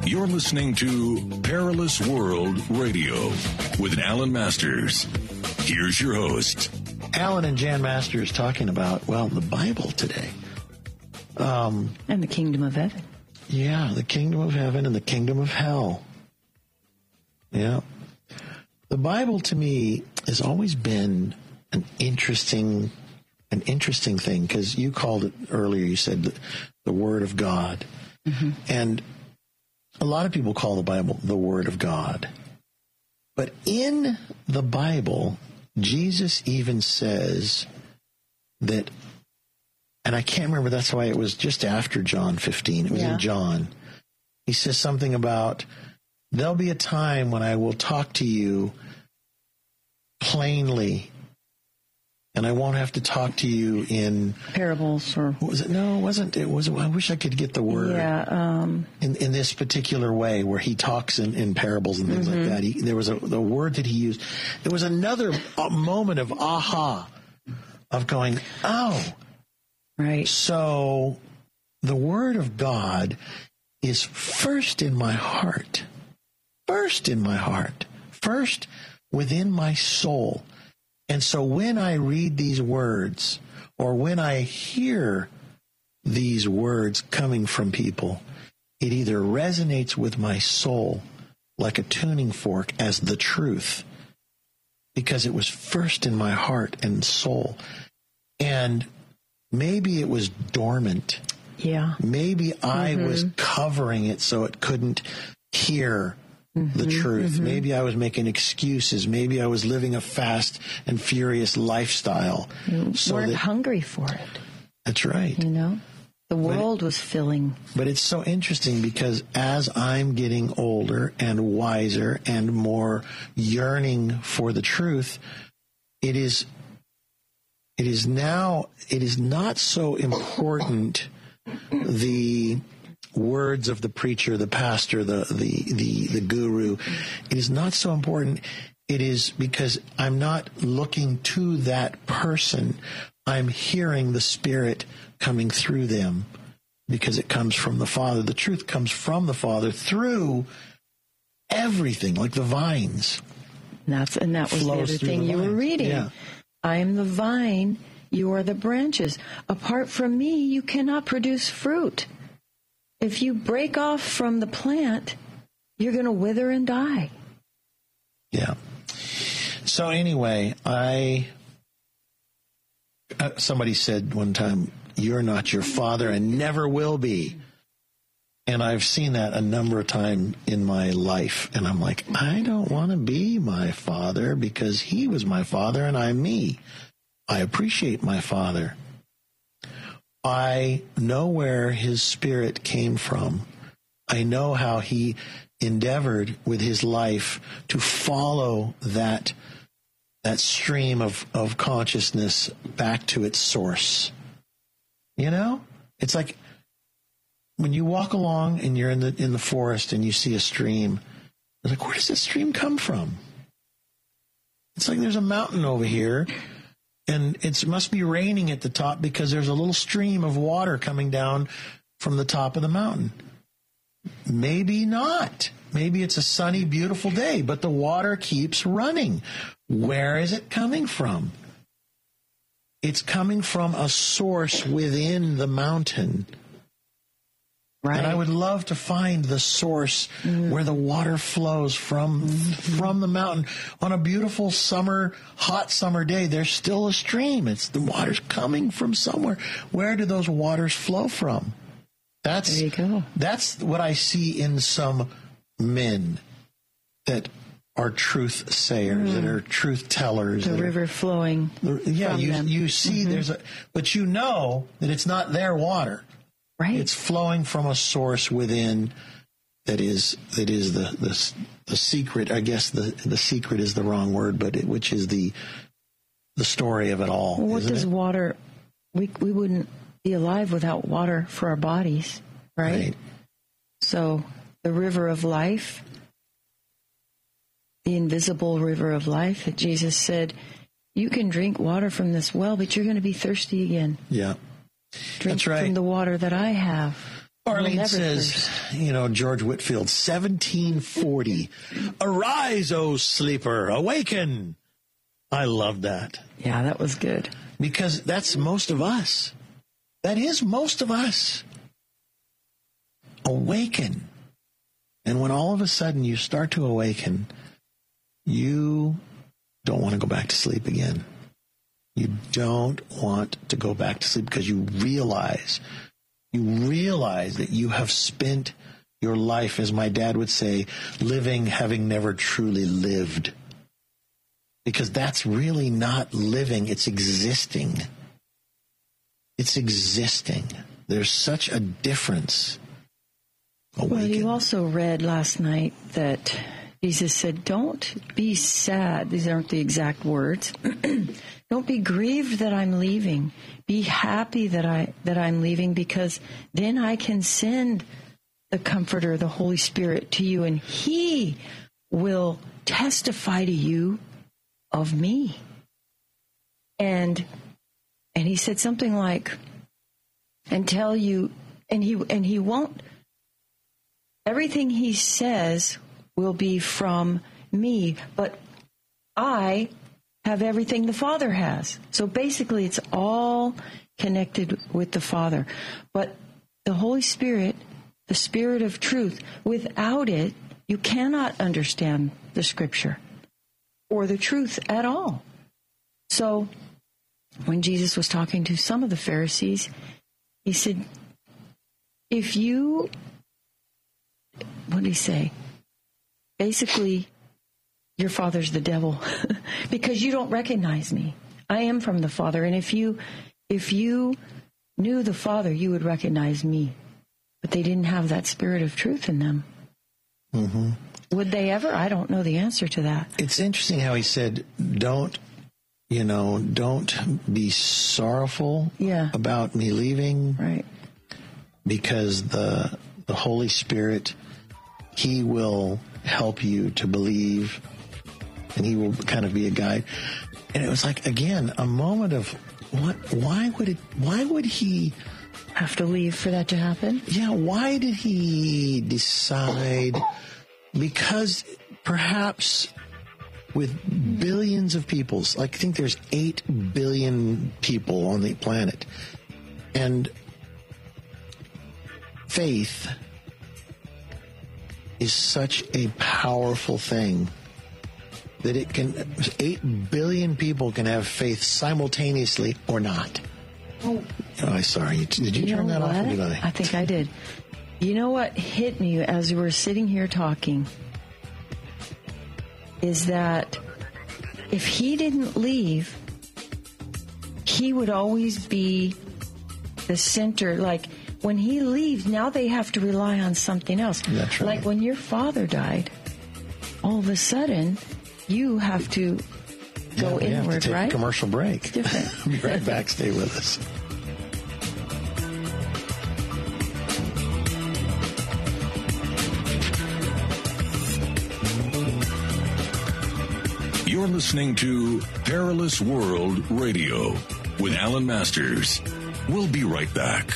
You're listening to Perilous World Radio with Alan Masters. Here's your host. Alan and Jan Masters talking about, the Bible today. And the kingdom of heaven. Yeah, the kingdom of heaven and the kingdom of hell. Yeah. The Bible to me has always been an interesting thing, because you called it earlier, you said the Word of God. Mm-hmm. And a lot of people call the Bible the Word of God. But in the Bible, Jesus even says that, and I can't remember, that's why it was just after John 15. It was in John. He says something about, there'll be a time when I will talk to you plainly, and I won't have to talk to you in parables, or what was it? No, it wasn't. It was. I wish I could get the word. Yeah. In this particular way, where he talks in parables and things like that. There was the word that he used. There was another moment of aha, of going, oh, right. So the Word of God is first in my heart, first within my soul. And so when I read these words, or when I hear these words coming from people, it either resonates with my soul like a tuning fork as the truth, because it was first in my heart and soul. And maybe it was dormant. Yeah. Maybe I was covering it so it couldn't hear the truth. Maybe I was making excuses. Maybe I was living a fast and furious lifestyle. You weren't hungry for it. That's right. You know, the world was filling. But it's so interesting, because as I'm getting older and wiser and more yearning for the truth, it is not so important the words of the preacher, the pastor, the guru. It is not so important. It is because I'm not looking to that person. I'm hearing the Spirit coming through them, because it comes from the Father. The truth comes from the Father through everything, like the vines. And that was the other thing you were reading. Yeah. I am the vine, you are the branches. Apart from me, you cannot produce fruit. If you break off from the plant, you're going to wither and die. Yeah. So anyway, somebody said one time, you're not your father and never will be. And I've seen that a number of times in my life. And I'm like, I don't want to be my father, because he was my father and I'm me. I appreciate my father. I know where his Spirit came from. I know how he endeavored with his life to follow that stream of consciousness back to its source. You know? It's like when you walk along and you're in the forest and you see a stream, it's like, where does this stream come from? It's like there's a mountain over here, and it must be raining at the top because there's a little stream of water coming down from the top of the mountain. Maybe not. Maybe it's a sunny, beautiful day, but the water keeps running. Where is it coming from? It's coming from a source within the mountain. Right. And I would love to find the source where the water flows from the mountain. On a beautiful hot summer day, there's still a stream. The water's coming from somewhere. Where do those waters flow from? There you go. That's what I see in some men that are truth sayers, that are truth tellers. The river flowing. You see but you know that it's not their water. Right. It's flowing from a source within that is the secret. I guess the secret is the wrong word, but which is the story of it all. Well, what does water? We wouldn't be alive without water for our bodies, right? So the river of life, the invisible river of life that Jesus said, you can drink water from this well, but you're going to be thirsty again. Yeah. Drink That's right. from the water that I have. Arlene says, George Whitefield, 1740. Arise, O sleeper, awaken. I love that. Yeah, that was good. Because that's most of us. That is most of us. Awaken. And when all of a sudden you start to awaken, you don't want to go back to sleep again. You don't want to go back to sleep because you realize that you have spent your life, as my dad would say, living having never truly lived. Because that's really not living, it's existing. It's existing. There's such a difference. Awaken. Well, you also read last night that Jesus said, don't be sad. These aren't the exact words. Don't be grieved that I'm leaving. Be happy that I'm leaving, because then I can send the Comforter, the Holy Spirit, to you, and He will testify to you of me. And He said something like, and tell you, and he won't. Everything He says will be from me, but I have everything the Father has. So basically, it's all connected with the Father. But the Holy Spirit, the Spirit of truth, without it, you cannot understand the Scripture or the truth at all. So when Jesus was talking to some of the Pharisees, He said, if you, what did He say? Basically, your father's the devil because you don't recognize me. I am from the Father. And if you knew the Father, you would recognize me. But they didn't have that Spirit of truth in them. Mm-hmm. Would they ever? I don't know the answer to that. It's interesting how He said, don't be sorrowful about me leaving. Right. Because the Holy Spirit, He will help you to believe, and He will kind of be a guide. And it was like, again, a moment of why would He have to leave for that to happen? Yeah, why did He decide? Because perhaps with billions of people, like I think there's 8 billion people on the planet, and faith is such a powerful thing that 8 billion people can have faith simultaneously or not. Oh, sorry. Did you turn that off or did I? I think I did. You know what hit me as we were sitting here talking is that if He didn't leave, He would always be the center. Like, when He leaves, now they have to rely on something else. That's right. Like when your father died, all of a sudden, you have to go inward, have to take right? A commercial break. It's different. We'll be right back. Stay with us. You're listening to Perilous World Radio with Alan Masters. We'll be right back.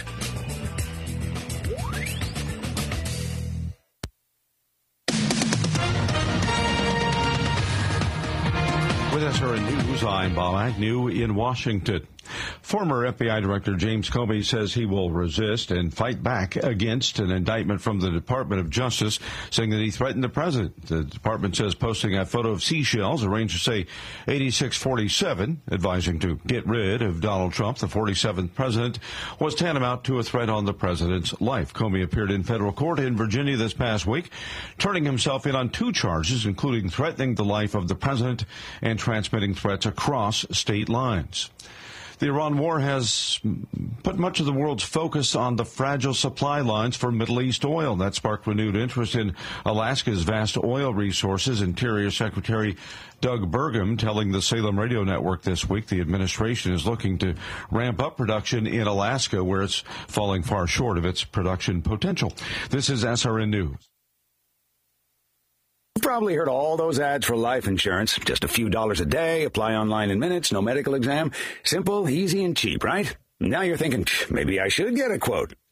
With SRN News, I'm Bob Agnew in Washington. Former FBI Director James Comey says he will resist and fight back against an indictment from the Department of Justice saying that he threatened the president. The department says posting a photo of seashells arranged to say 8647, advising to get rid of Donald Trump, the 47th president, was tantamount to a threat on the president's life. Comey appeared in federal court in Virginia this past week, turning himself in on 2 charges, including threatening the life of the president and transmitting threats across state lines. The Iran war has put much of the world's focus on the fragile supply lines for Middle East oil. That sparked renewed interest in Alaska's vast oil resources. Interior Secretary Doug Burgum telling the Salem Radio Network this week the administration is looking to ramp up production in Alaska, where it's falling far short of its production potential. This is SRN News. You've probably heard all those ads for life insurance. Just a few dollars a day, apply online in minutes, no medical exam. Simple, easy, and cheap, right? Now you're thinking, maybe I should get a quote.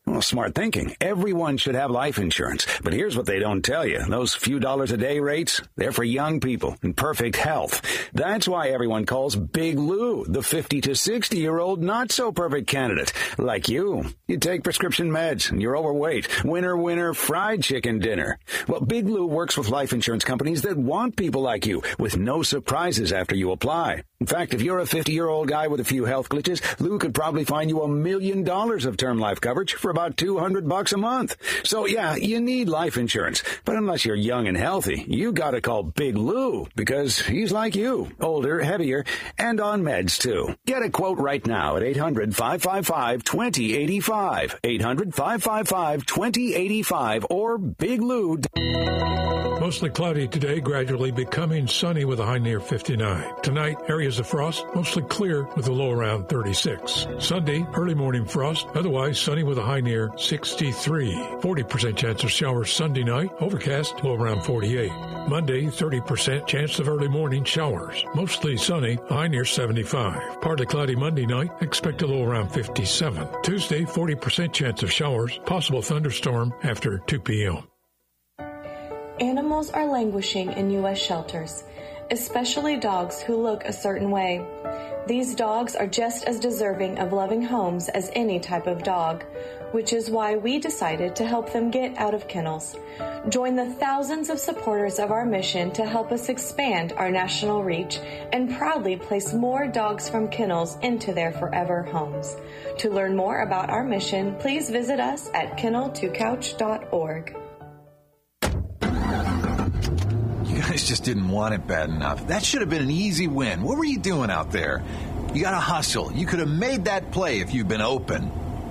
Well, smart thinking. Everyone should have life insurance. But here's what they don't tell you. Those few dollars a day rates, they're for young people in perfect health. That's why everyone calls Big Lou the 50 to 60-year-old not-so-perfect candidate. Like you. You take prescription meds and you're overweight. Winner, fried chicken dinner. Well, Big Lou works with life insurance companies that want people like you with no surprises after you apply. In fact, if you're a 50-year-old guy with a few health glitches, Lou could probably find you $1 million of term life coverage for about $200 a month. So yeah, you need life insurance. But unless you're young and healthy, you gotta call Big Lou because he's like you, older, heavier, and on meds too. Get a quote right now at 800-555-2085. 800-555-2085 or Big Lou. Mostly cloudy today, gradually becoming sunny with a high near 59. Tonight, areas of frost, mostly clear with a low around 36. Sunday, early morning frost, otherwise sunny with a high near 63. 40% chance of showers Sunday night, overcast, low around 48. Monday, 30% chance of early morning showers. Mostly sunny, high near 75. Partly cloudy Monday night, expect a low around 57. Tuesday, 40% chance of showers, possible thunderstorm after 2 p.m. Animals are languishing in U.S. shelters, especially dogs who look a certain way. These dogs are just as deserving of loving homes as any type of dog, which is why we decided to help them get out of kennels. Join the thousands of supporters of our mission to help us expand our national reach and proudly place more dogs from kennels into their forever homes. To learn more about our mission, please visit us at kennel2couch.org. You guys just didn't want it bad enough. That should have been an easy win. What were you doing out there? You got to hustle. You could have made that play if you'd been open.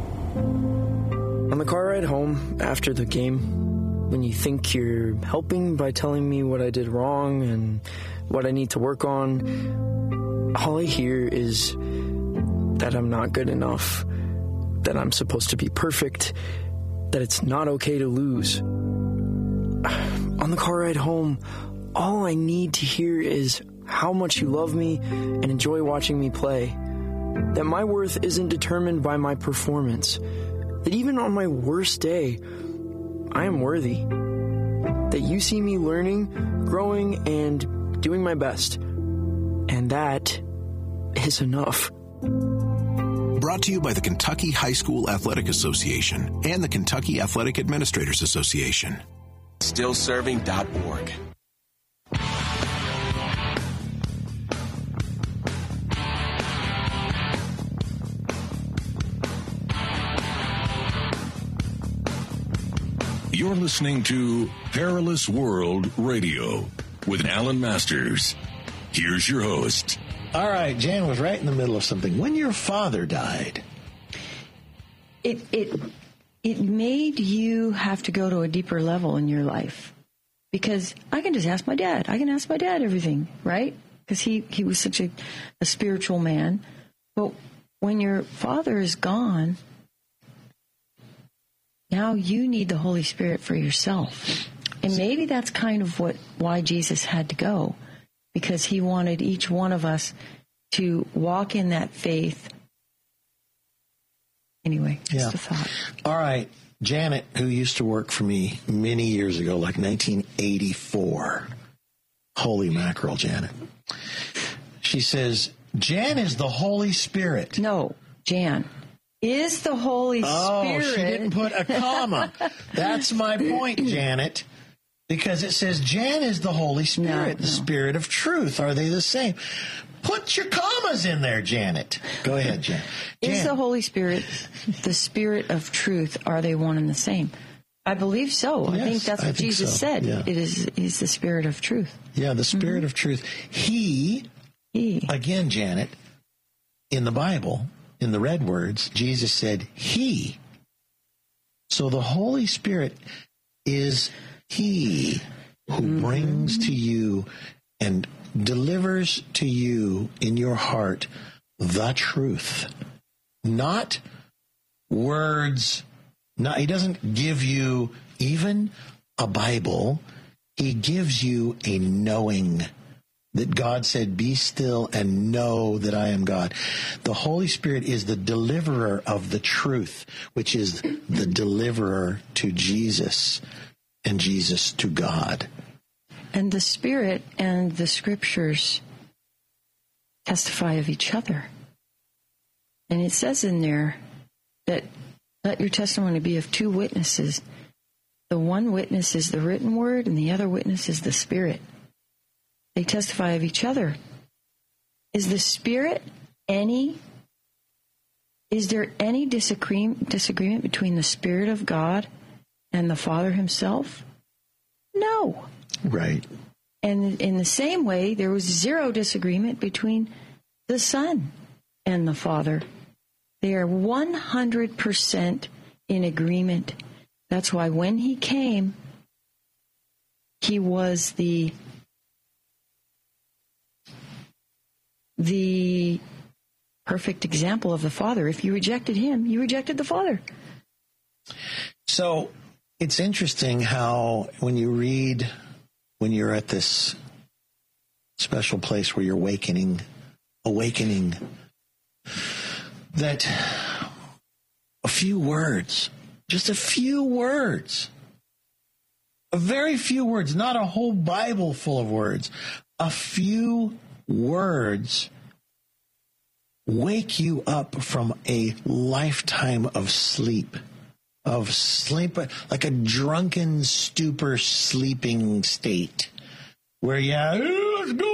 On the car ride home after the game, when you think you're helping by telling me what I did wrong and what I need to work on, all I hear is that I'm not good enough, that I'm supposed to be perfect, that it's not okay to lose. On the car ride home, all I need to hear is how much you love me and enjoy watching me play. That my worth isn't determined by my performance. That even on my worst day, I am worthy. That you see me learning, growing, and doing my best. And that is enough. Brought to you by the Kentucky High School Athletic Association and the Kentucky Athletic Administrators Association. Stillserving.org. You're listening to Perilous World Radio with Alan Masters. Here's your host. All right, Jan was right in the middle of something. When your father died, it made you have to go to a deeper level in your life, because I can just ask my dad. I can ask my dad everything, right? Because he was such a spiritual man. But when your father is gone, now you need the Holy Spirit for yourself. And maybe that's kind of why Jesus had to go, because he wanted each one of us to walk in that faith. Anyway, just a thought. All right. Janet, who used to work for me many years ago, like 1984. Holy mackerel, Janet. She says, Jan is the Holy Spirit. No, Jan is the Holy Spirit. Oh, she didn't put a comma. That's my point, Janet. Because it says Jan is the Holy Spirit, the Spirit of truth. Are they the same? Put your commas in there, Janet. Go ahead, Jan. Is the Holy Spirit the Spirit of truth? Are they one and the same? I believe so. Yes, I think that's what Jesus said. Yeah. He's the Spirit of truth. Yeah, the Spirit of truth. He, again, Janet, in the Bible, in the red words, Jesus said he. So the Holy Spirit is he who brings to you and delivers to you in your heart the truth. Not words. He doesn't give you even a Bible. He gives you a knowing. that God said, be still and know that I am God. The Holy Spirit is the deliverer of the truth, which is the deliverer to Jesus and Jesus to God. And the Spirit and the Scriptures testify of each other. And it says in there that let your testimony be of two witnesses. The one witness is the written word, and the other witness is the Spirit. They testify of each other. Is the Spirit is there any disagreement between the Spirit of God and the Father himself? No. Right. And in the same way, there was zero disagreement between the Son and the Father. They are 100% in agreement. That's why when he came, he was the perfect example of the Father. If you rejected him, you rejected the Father. So it's interesting how when you're at this special place where you're awakening, that a few words, just a few words, a very few words, not a whole Bible full of words, a few words wake you up from a lifetime of sleep, like a drunken stupor sleeping state where what's going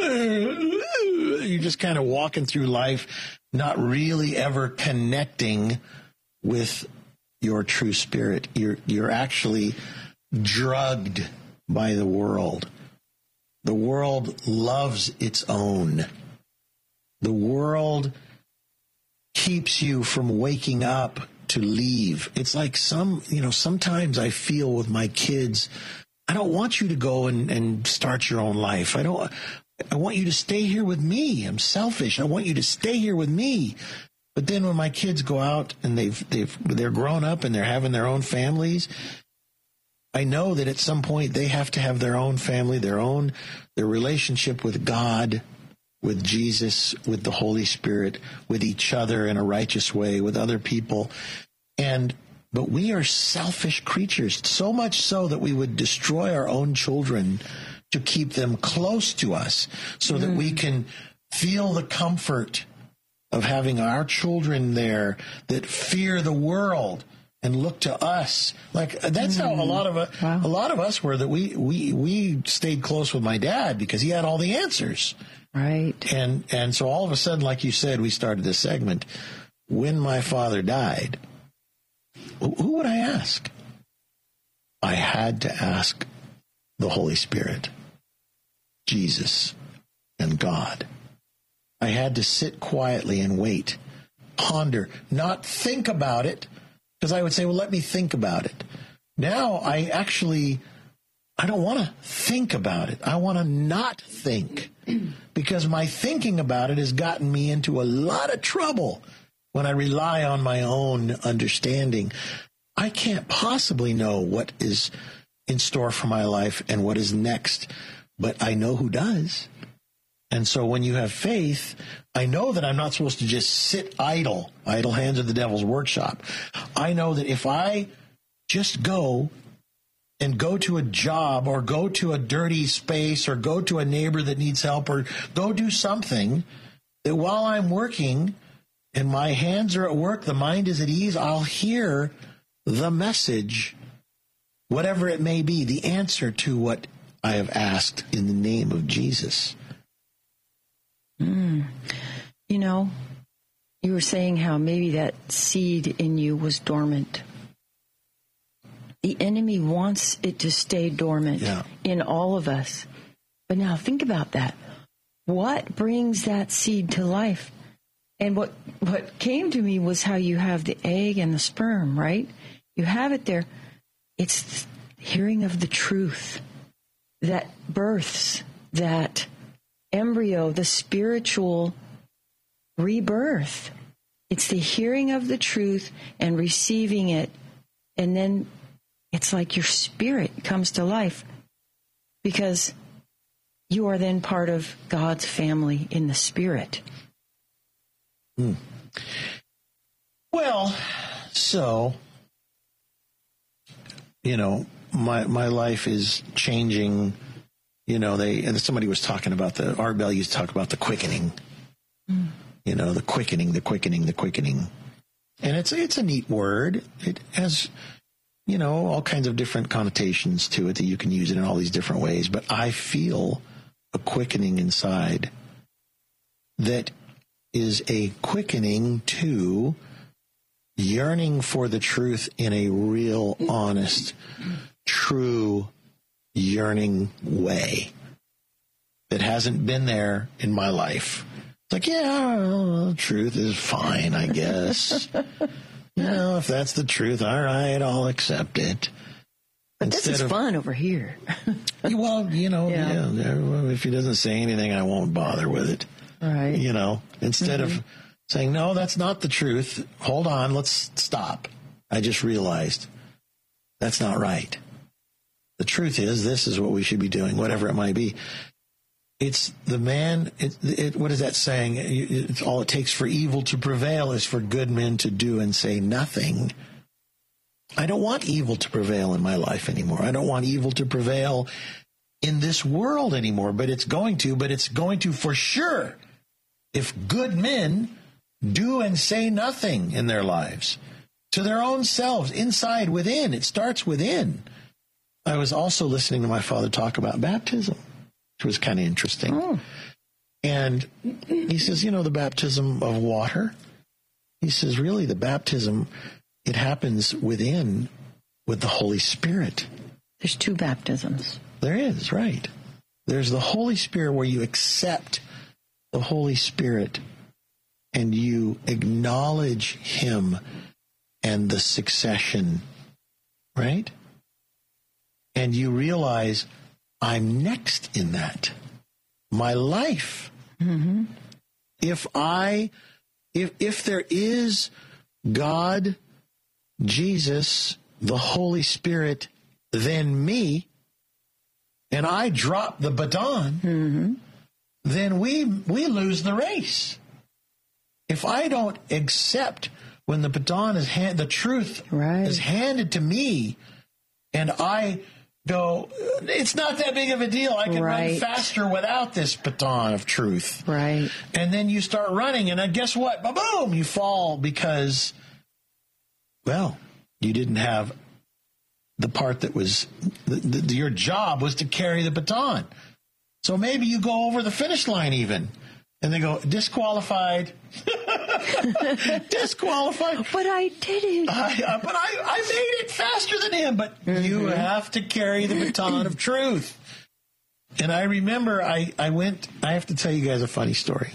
on? You're just kind of walking through life, not really ever connecting with your true spirit. You're actually drugged by the world. The world loves its own. The world keeps you from waking up to leave. It's like sometimes I feel with my kids, I don't want you to go and start your own life. I want you to stay here with me. I'm selfish. I want you to stay here with me. But then when my kids go out and they're grown up and they're having their own families, I know that at some point they have to have their own family, their relationship with God, with Jesus, with the Holy Spirit, with each other in a righteous way, with other people. But we are selfish creatures, so much so that we would destroy our own children to keep them close to us so that we can feel the comfort of having our children there that fear the world and look to us. Like that's how a lot of us were, that we stayed close with my dad because he had all the answers. Right. And so all of a sudden, like you said, we started this segment. When my father died, who would I ask? I had to ask the Holy Spirit, Jesus, and God. I had to sit quietly and wait, ponder, not think about it, because I would say, well, let me think about it. Now I don't want to think about it. I want to not think, because my thinking about it has gotten me into a lot of trouble when I rely on my own understanding. I can't possibly know what is in store for my life and what is next, but I know who does. And so when you have faith, I know that I'm not supposed to just sit idle. Idle hands are the devil's workshop. I know that if I just go to a job or go to a dirty space or go to a neighbor that needs help or go do something, that while I'm working and my hands are at work, the mind is at ease, I'll hear the message, whatever it may be, the answer to what I have asked in the name of Jesus. You know, you were saying how maybe that seed in you was dormant. The enemy wants it to stay dormant in all of us. But now think about that. What brings that seed to life? And what came to me was how you have the egg and the sperm, right? You have it there. It's the hearing of the truth that births that embryo, the spiritual rebirth. It's the hearing of the truth and receiving it. And then it's like your spirit comes to life. Because you are then part of God's family in the Spirit. Well, so, my life is changing. Somebody was talking about Art Bell used to talk about the quickening. The quickening. And it's a neat word. It has, all kinds of different connotations to it that you can use it in all these different ways. But I feel a quickening inside that is a quickening to yearning for the truth in a real, honest, true, yearning way that hasn't been there in my life. It's like, yeah, truth is fine, I guess. If that's the truth, all right, I'll accept it. But this is fun over here. Well, if he doesn't say anything, I won't bother with it. Right. Instead of saying, no, that's not the truth. Hold on, let's stop. I just realized that's not right. The truth is, this is what we should be doing, whatever it might be. It's the man, what is that saying? It's all it takes for evil to prevail is for good men to do and say nothing. I don't want evil to prevail in my life anymore. I don't want evil to prevail in this world anymore, but it's going to for sure if good men do and say nothing in their lives to their own selves, inside, within. It starts within. I was also listening to my father talk about baptism, which was kind of interesting. Oh. And he says, the baptism of water, he says, really the baptism, it happens within with the Holy Spirit. There's two baptisms. There is, right. There's the Holy Spirit where you accept the Holy Spirit and you acknowledge him and the succession, right? And you realize, I'm next in that. My life. Mm-hmm. If there is God, Jesus, the Holy Spirit, then me, and I drop the baton, then we lose the race. If I don't accept when the baton is the truth is handed to me, and I go, it's not that big of a deal. I can run faster without this baton of truth. Right. And then you start running, and then guess what? Boom! You fall because, you didn't have the part that was, your job was to carry the baton. So maybe you go over the finish line even, and they go, disqualified. Disqualified. But I did it. But I made it faster than him. But you have to carry the baton of truth. And I remember I have to tell you guys a funny story.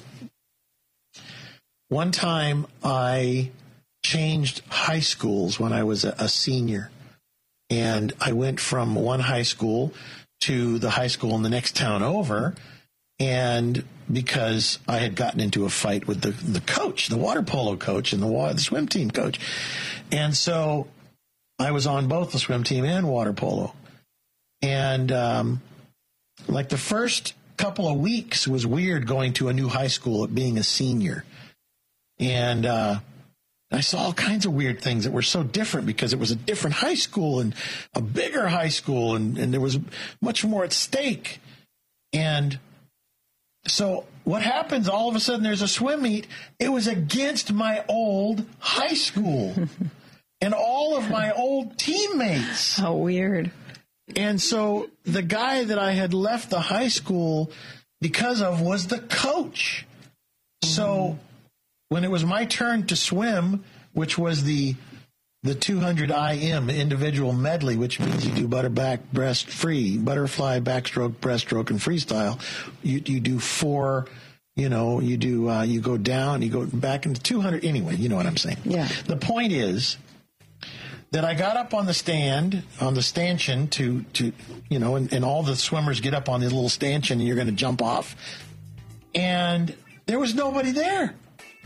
One time I changed high schools when I was a senior. And I went from one high school to the high school in the next town over. And because I had gotten into a fight with the coach, the water polo coach and the swim team coach. And so I was on both the swim team and water polo. And like the first couple of weeks was weird going to a new high school at being a senior. And I saw all kinds of weird things that were so different because it was a different high school and a bigger high school, and there was much more at stake. And so what happens, all of a sudden there's a swim meet. It was against my old high school and all of my old teammates. How weird. And so the guy that I had left the high school because of was the coach. So when it was my turn to swim, which was the 200 IM individual medley, which means you do butterfly, backstroke, breaststroke, and freestyle. You do four, you go down, you go back into 200. Anyway, you know what I'm saying. Yeah. The point is that I got up on the stanchion to and all the swimmers get up on the little stanchion and you're going to jump off. And there was nobody there.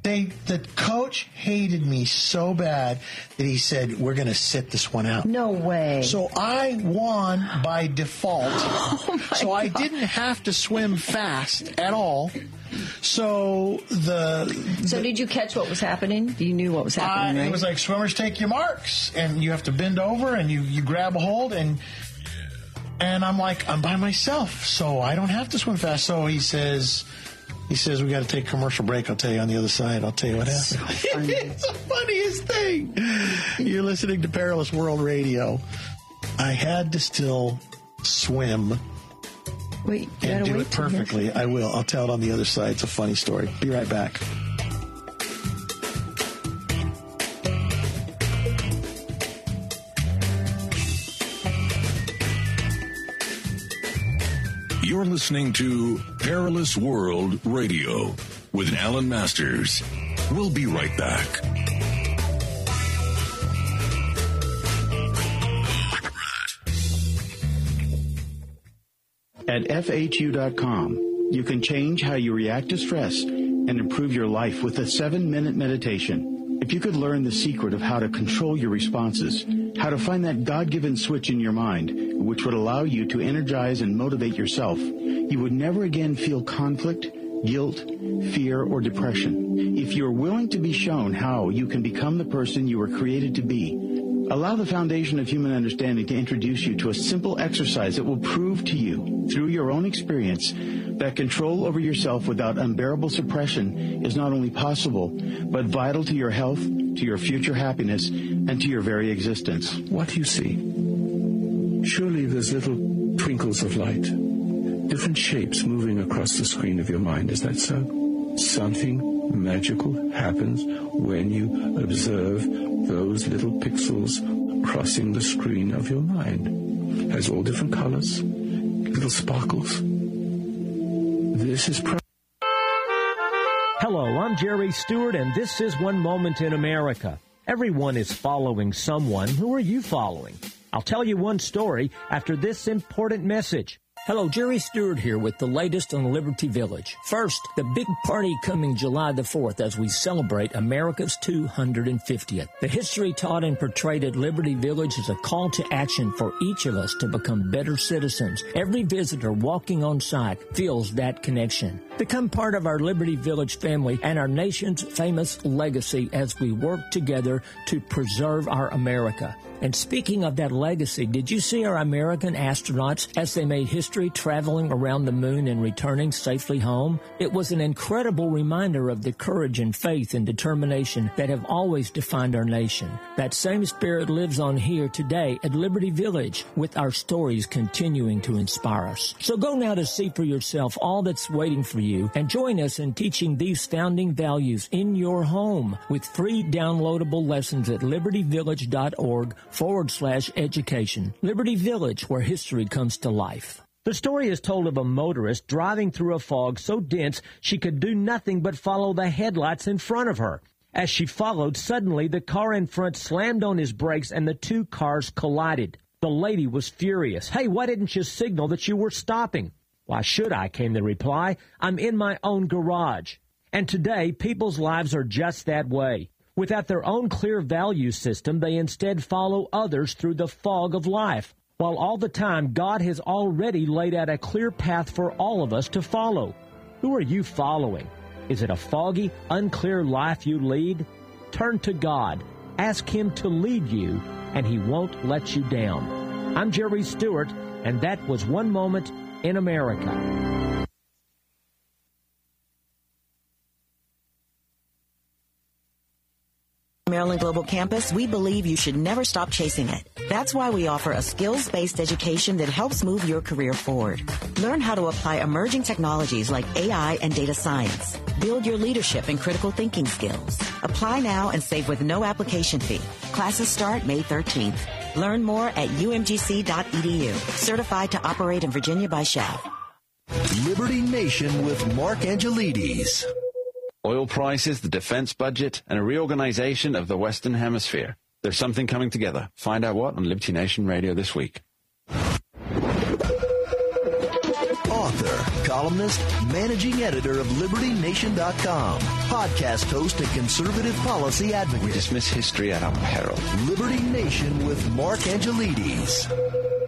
The coach hated me so bad that he said, we're going to sit this one out. No way. So I won by default. So I didn't have to swim fast at all. So did you catch what was happening? You knew what was happening, right? It was like, swimmers take your marks, and you have to bend over, and you grab a hold, and I'm like, I'm by myself, so I don't have to swim fast. So he says, we got to take a commercial break. I'll tell you on the other side. I'll tell you what happened. So it's the funniest thing. You're listening to Perilous World Radio. I had to still swim. Wait, and do it perfectly. I will. I'll tell it on the other side. It's a funny story. Be right back. You're listening to Perilous World Radio with Alan Masters. We'll be right back. At FHU.com, you can change how you react to stress and improve your life with a 7-minute meditation. If you could learn the secret of how to control your responses, how to find that God-given switch in your mind, which would allow you to energize and motivate yourself, you would never again feel conflict, guilt, fear, or depression. If you're willing to be shown how you can become the person you were created to be, allow the foundation of human understanding to introduce you to a simple exercise that will prove to you, through your own experience, that control over yourself without unbearable suppression is not only possible, but vital to your health, to your future happiness, and to your very existence. What do you see? Surely there's little twinkles of light, different shapes moving across the screen of your mind. Is that so? Something magical happens when you observe those little pixels crossing the screen of your mind. It has all different colors, little sparkles. This is Hello, I'm Jerry Stewart, and this is One Moment in America. Everyone is following someone. Who are you following? I'll tell you one story after this important message. Hello, Jerry Stewart here with the latest on Liberty Village. First, the big party coming July the 4th as we celebrate America's 250th. The history taught and portrayed at Liberty Village is a call to action for each of us to become better citizens. Every visitor walking on site feels that connection. Become part of our Liberty Village family and our nation's famous legacy as we work together to preserve our America. And speaking of that legacy, did you see our American astronauts as they made history traveling around the moon and returning safely home? It was an incredible reminder of the courage and faith and determination that have always defined our nation. That same spirit lives on here today at Liberty Village, with our stories continuing to inspire us. So go now to see for yourself all that's waiting for you and join us in teaching these founding values in your home with free downloadable lessons at libertyvillage.org/education. Liberty Village, where history comes to life. The story is told of a motorist driving through a fog so dense she could do nothing but follow the headlights in front of her. As she followed, suddenly the car in front slammed on his brakes and the two cars collided. The lady was furious. "Hey, why didn't you signal that you were stopping?" "Why should I?" came the reply. "I'm in my own garage." And today, people's lives are just that way. Without their own clear value system, they instead follow others through the fog of life, while all the time God has already laid out a clear path for all of us to follow. Who are you following? Is it a foggy, unclear life you lead? Turn to God. Ask Him to lead you, and He won't let you down. I'm Jerry Stewart, and that was One Moment in America. Maryland Global Campus, we believe you should never stop chasing it. That's why we offer a skills-based education that helps move your career forward. Learn how to apply emerging technologies like AI and data science. Build your leadership and critical thinking skills. Apply now and save with no application fee. Classes start May 13th. Learn more at umgc.edu. Certified to operate in Virginia by SHAV. Liberty Nation with Mark Angelides. Oil prices, the defense budget, and a reorganization of the Western Hemisphere. There's something coming together. Find out what on Liberty Nation Radio this week. On author, columnist, managing editor of LibertyNation.com, podcast host and conservative policy advocate. We dismiss history at our peril. Liberty Nation with Mark Angelides.